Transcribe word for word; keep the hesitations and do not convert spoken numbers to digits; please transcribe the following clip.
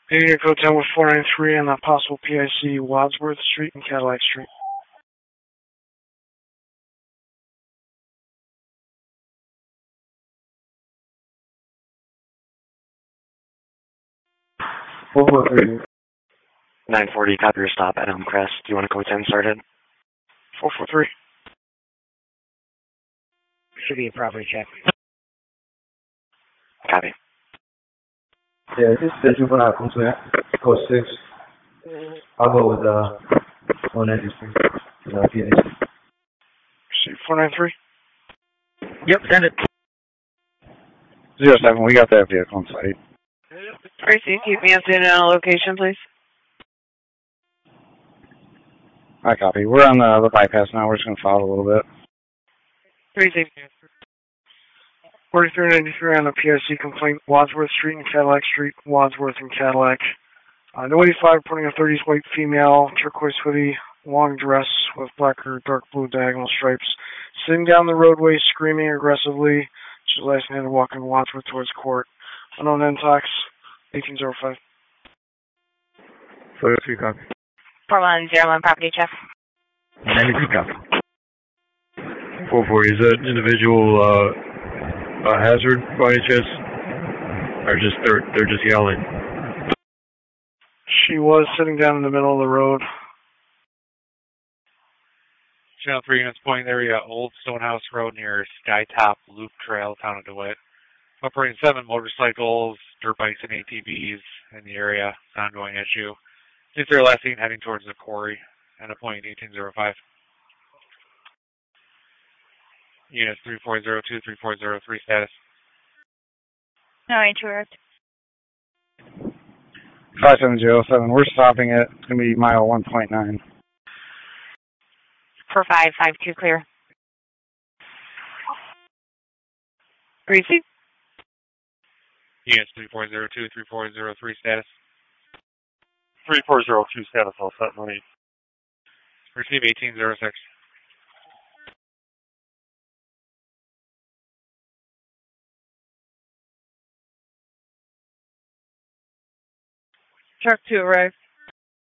Area code ten with four nine three on the possible P I C Wadsworth Street and Cadillac Street. four four three. nine forty, copy your stop at Elm Crest. Do you want to code ten started? four four three. Should be a property check. Copy. Yeah, this is scheduled for that. Code six. I'll go with uh, one ninety-three. Uh, P A C. See, four nine three. Yep, send it. Zero seven, we got that vehicle on site. Tracy, keep me updated on a location, please. I copy. We're on the, the bypass now. We're just going to follow a little bit. Tracy. forty-three ninety-three on the P I C complaint, Wadsworth Street and Cadillac Street, Wadsworth and Cadillac. Uh, no eighty-five, reporting a thirties white female, turquoise hoodie, long dress with black or dark blue diagonal stripes, sitting down the roadway, screaming aggressively. She's last handed walking Wadsworth towards court. Unknown N T O X, eighteen oh five. Photo three copy. four one zero one, property check. ninety-three copy. four four, is that individual uh, a hazard by any chance? Or just, they're, they're just yelling? She was sitting down in the middle of the road. Channel three units pointing area, Old Stonehouse Road near Skytop Loop Trail, town of DeWitt. Operating seven motorcycles, dirt bikes, and A T Vs in the area. It's an ongoing issue. Since they're last seen heading towards the quarry and a point eighteen oh five. Units three four zero two, three four zero three status. No interrupt. five seven zero seven, we're stopping it. It's going to be mile one point nine. four five five two, clear. Tracy? Units three four zero two, three four zero three status. three four zero two status, all set, no need. Receive eighteen oh six. Truck two arrive.